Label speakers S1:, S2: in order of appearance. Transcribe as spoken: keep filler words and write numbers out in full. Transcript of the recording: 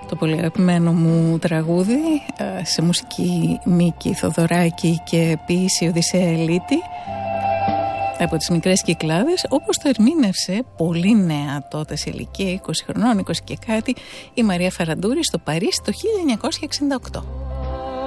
S1: Το πολύ αγαπημένο μου τραγούδι, σε μουσική Μίκη Θοδωράκη και ποίηση Οδυσσέα Ελίτη, από τις Μικρές Κυκλάδες, όπως το ερμήνευσε πολύ νέα τότε σε ηλικία είκοσι χρονών, είκοσι και κάτι, η Μαρία Φαραντούρη στο Παρίσι το χίλια εννιακόσια εξήντα οκτώ.